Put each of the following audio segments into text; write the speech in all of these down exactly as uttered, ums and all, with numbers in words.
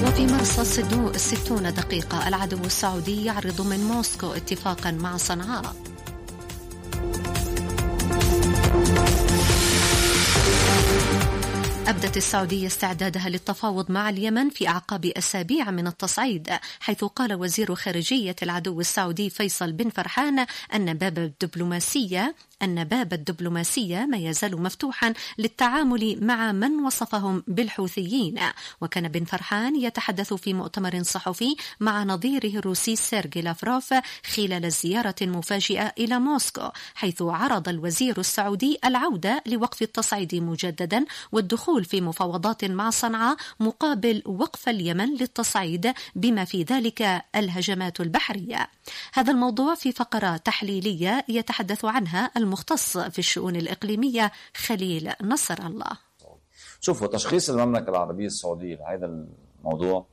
وفي مرصد ستون دقيقة، العدو السعودي يعرض من موسكو اتفاقا مع صنعاء. أبدت السعودية استعدادها للتفاوض مع اليمن في أعقاب أسابيع من التصعيد، حيث قال وزير خارجية العدو السعودي فيصل بن فرحان أن باب الدبلوماسية أن باب الدبلوماسية ما يزال مفتوحا للتعامل مع من وصفهم بالحوثيين. وكان بن فرحان يتحدث في مؤتمر صحفي مع نظيره الروسي سيرجي لافروف خلال الزيارة المفاجئة إلى موسكو، حيث عرض الوزير السعودي العودة لوقف التصعيد مجددا والدخول في مفاوضات مع صنعاء مقابل وقف اليمن للتصعيد بما في ذلك الهجمات البحرية. هذا الموضوع في فقرة تحليلية يتحدث عنها المختص في الشؤون الإقليمية خليل نصر الله. شوفوا، تشخيص المملكة العربية السعودية لهذا الموضوع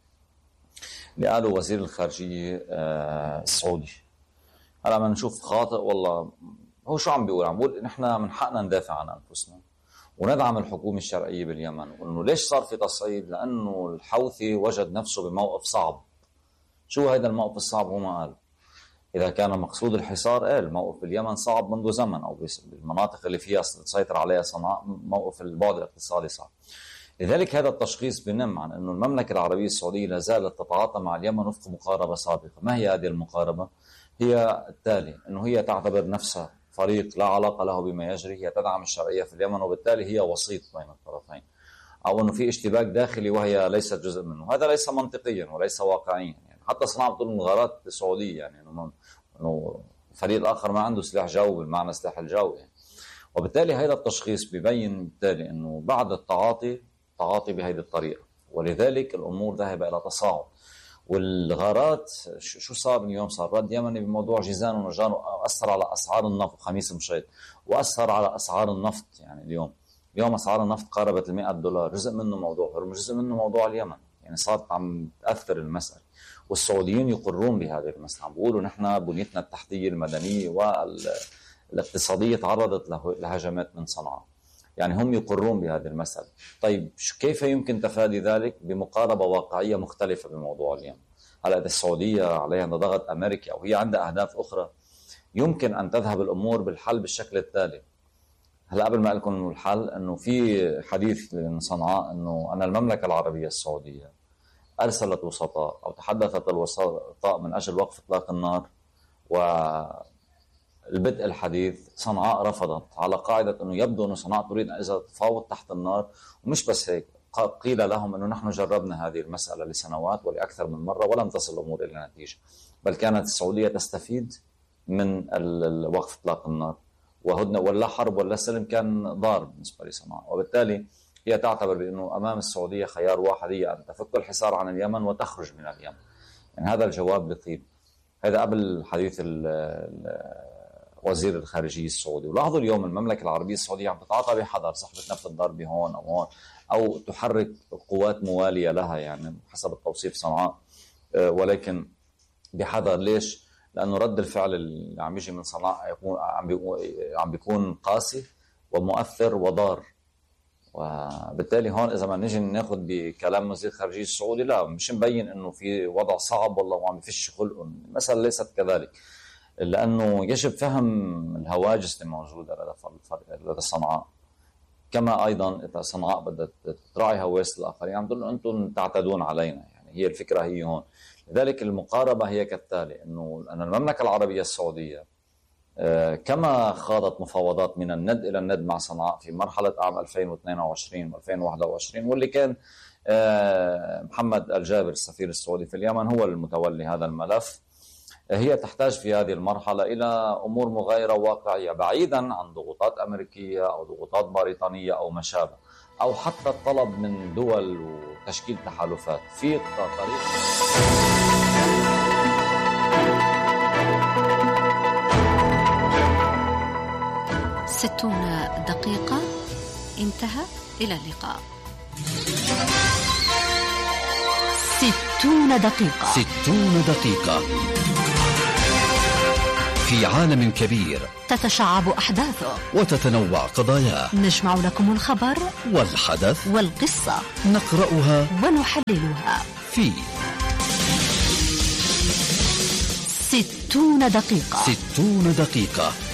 اللي قاله وزير الخارجية السعودي، هلا ما نشوف خاطئ والله. هو شو عم بيقول؟ عم بيقول نحن من حقنا ندافع عن أنفسنا وندعم الحكومة الشرعية باليمن، وإنه ليش صار في تصعيد؟ لأنه الحوثي وجد نفسه بموقف صعب. شو هذا الموقف الصعب؟ هو ما قال. إذا كان مقصود الحصار، قال الموقف باليمن صعب منذ زمن، أو بالمناطق اللي فيها تسيطر عليها صنعاء موقف البعد الاقتصادي صعب. لذلك هذا التشخيص بنم عن أنه المملكة العربية السعودية لا زالت تتعاطى مع اليمن وفق مقاربة سابقة. ما هي هذه المقاربة؟ هي التالي، أنه هي تعتبر نفسها فريق لا علاقة له بما يجري، هي تدعم الشرعية في اليمن، وبالتالي هي وسيط بين الطرفين، أو أنه في اشتباك داخلي وهي ليست جزء منه. هذا ليس منطقيا وليس واقعيا. يعني حتى صنعاء بتقول مغارات سعودية، يعني أنه الفريق الآخر ما عنده سلاح جو بالمعنى سلاح الجو يعني. وبالتالي هذا التشخيص بيبين بالتالي أنه بعد التعاطي تعاطي بهذه الطريقة، ولذلك الأمور ذهب إلى تصاعد. والغارات شو صار اليوم؟ صار رد يمني بموضوع جيزان ونجان، وأثر على أسعار النفط خميس مشيط، وأثر على أسعار النفط. يعني اليوم اليوم أسعار النفط قاربت المئة دولار، جزء منه موضوع هرمز، جزء منه موضوع اليمن. يعني صارت عم تأثر المسألة، والسعوديين يقرون بهذه المسألة، عم بيقولوا نحن بنيتنا التحتية المدنية والاقتصادية تعرضت لهجمات من صنعاء. يعني هم يقرون بهذه المسألة. طيب كيف يمكن تفادي ذلك؟ بمقاربة واقعية مختلفة بموضوع اليمن. هلا إذا السعودية عليها ضغط أمريكي أو هي عندها أهداف أخرى، يمكن أن تذهب الأمور بالحل بالشكل التالي. هلا قبل ما أقول لكم إنه الحل، إنه في حديث من صنعاء إنه أن المملكة العربية السعودية أرسلت وسطاء أو تحدثت الوسطاء من أجل وقف إطلاق النار والبدء الحديث. صنعاء رفضت على قاعدة أنه يبدو أن صنعاء تريد إذا تفاوض تحت النار. ومش بس هيك، قيل لهم أنه نحن جربنا هذه المسألة لسنوات ولأكثر من مرة ولم تصل الأمور إلى نتيجة، بل كانت السعودية تستفيد من وقف إطلاق النار، وهدنة ولا حرب ولا سلم كان ضار بالنسبة لصنعاء. وبالتالي هي تعتبر بأنه أمام السعودية خيار واحد، هي أن تفك الحصار عن اليمن وتخرج من اليمن. يعني هذا الجواب لطيب. هذا قبل حديث وزير الخارجية السعودي. ولاحظوا اليوم المملكة العربية السعودية عم تتعاطى بحذر، صحبة نفط الضرب هون أو هون، أو تحرك قوات موالية لها يعني حسب التوصيف صنعاء، ولكن بحذر. ليش؟ لأنه رد الفعل اللي عم يجي من صنعاء عم بيكون قاسي ومؤثر وضار. وبالتالي هون إذا ما نجي ناخذ بكلام وزير الخارجية السعودي، لا مش مبين إنه في وضع صعب والله وعم يفش خلق. المسألة ليست كذلك، لأنه يجب فهم الهواجس الموجودة لدى صنعاء، كما أيضا إذا صنعاء بدأت تراعي هواجس الآخرين عم تقول أنتم تعتدون علينا. يعني هي الفكرة هي هون. لذلك المقاربة هي كالتالي، إنه أن المملكة العربية السعودية كما خاضت مفاوضات من الند إلى الند مع صنعاء في مرحلة عام ألفين واثنين وعشرين وألفين وواحد وعشرين، واللي كان محمد الجابر السفير السعودي في اليمن هو المتولي هذا الملف، هي تحتاج في هذه المرحلة إلى أمور مغايرة واقعية بعيدا عن ضغوطات أمريكية أو ضغوطات بريطانية أو ما شابه، أو حتى الطلب من دول وتشكيل تحالفات في طريق. ستون دقيقة انتهى، إلى اللقاء. ستون دقيقة. ستون دقيقة في عالم كبير تتشعب أحداثه وتتنوع قضاياه، نجمع لكم الخبر والحدث والقصة، نقرأها ونحللها في ستون دقيقة. ستون دقيقة